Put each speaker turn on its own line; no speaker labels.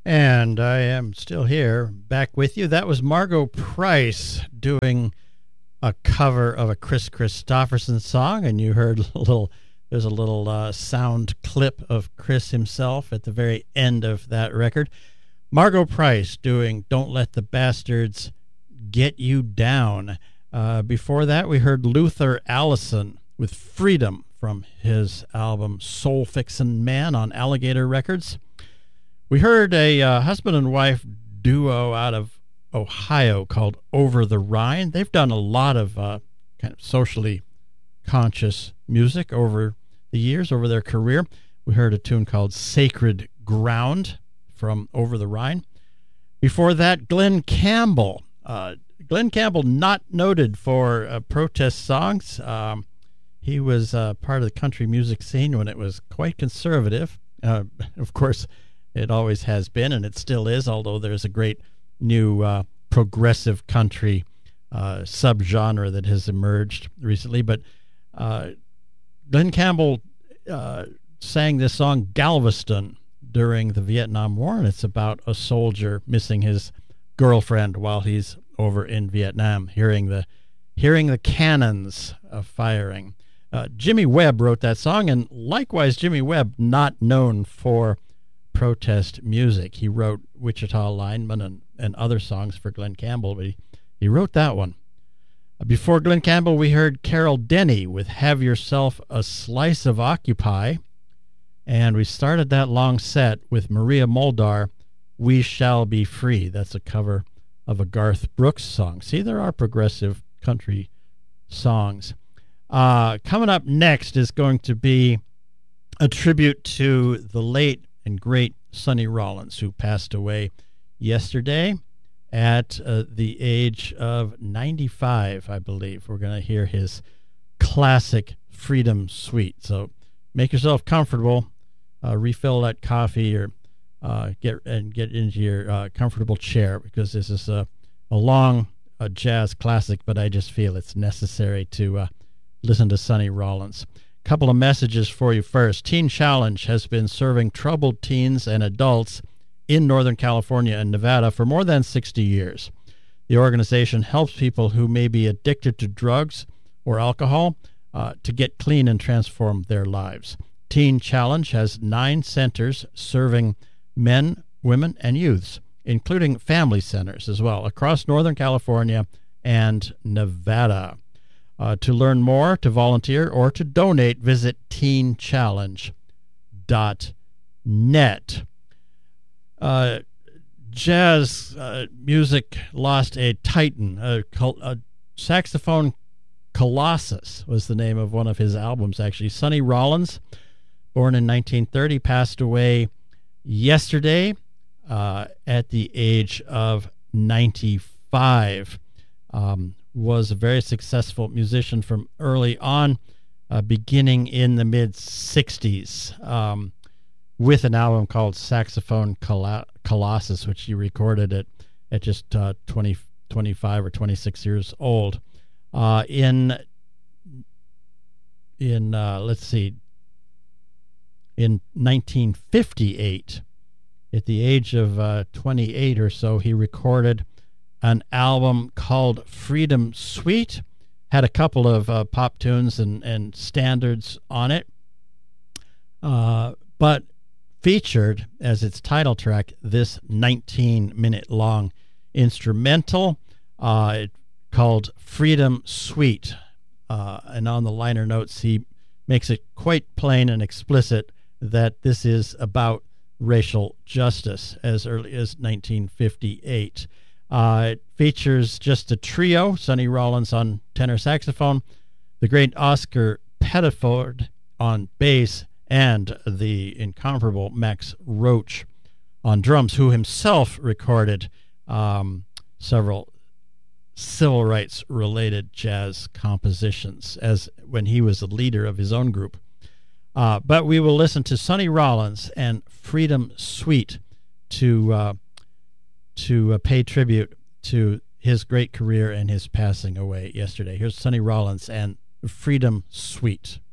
And I am still here, back with you. That was Margo Price doing a cover of a Chris Christopherson song, and you heard there's a little sound clip of Chris himself at the very end of that record. Margo Price doing Don't Let the Bastards Get You Down. Before that, we heard Luther Allison with Freedom from his album Soul Fixin' Man on Alligator Records. We heard a husband and wife duo out of Ohio called Over the Rhine. They've done a lot of kind of socially conscious music over the years, over their career. We heard a tune called Sacred Ground from Over the Rhine. Before that, Glen Campbell. Glen Campbell, not noted for protest songs. He was part of the country music scene when it was quite conservative. Of course, it always has been, and it still is, although there's a great new progressive country subgenre that has emerged recently. But Glen Campbell sang this song, Galveston, during the Vietnam War, and it's about a soldier missing his girlfriend while he's over in Vietnam, hearing the cannons firing. Jimmy Webb wrote that song, and likewise, Jimmy Webb, not known for protest music. He wrote Wichita Lineman and other songs for Glen Campbell, but he wrote that one. Before Glen Campbell, we heard Carol Denny with Have Yourself a Slice of Occupy, and we started that long set with Maria Muldaur, We Shall Be Free. That's a cover of a Garth Brooks song. See, there are progressive country songs. Coming up next is going to be a tribute to the late and great Sonny Rollins, who passed away yesterday at the age of 95, I believe. We're going to hear his classic Freedom Suite. So make yourself comfortable, refill that coffee, or get into your comfortable chair, because this is a long jazz classic, but I just feel it's necessary to listen to Sonny Rollins. Couple of messages for you first. Teen Challenge has been serving troubled teens and adults in Northern California and Nevada for more than 60 years. The organization helps people who may be addicted to drugs or alcohol to get clean and transform their lives. Teen Challenge has 9 centers serving men, women, and youths, including family centers as well, across Northern California and Nevada. To learn more, to volunteer, or to donate, visit teenchallenge.net. Jazz music lost a titan. A saxophone colossus was the name of one of his albums, actually. Sonny Rollins, born in 1930, passed away yesterday at the age of 95. Was a very successful musician from early on, beginning in the mid-'60s, with an album called Saxophone Colossus, which he recorded at just 25 or 26 years old. In 1958, at the age of 28 or so, he recorded an album called Freedom Suite. Had a couple of pop tunes and standards on it, but featured as its title track this 19-minute long instrumental called Freedom Suite. And on the liner notes, he makes it quite plain and explicit that this is about racial justice as early as 1958. It features just a trio, Sonny Rollins on tenor saxophone, the great Oscar Pettiford on bass, and the incomparable Max Roach on drums, who himself recorded several civil rights-related jazz compositions as when he was the leader of his own group. But we will listen to Sonny Rollins and Freedom Suite to pay tribute to his great career and his passing away yesterday. Here's Sonny Rollins and Freedom Suite.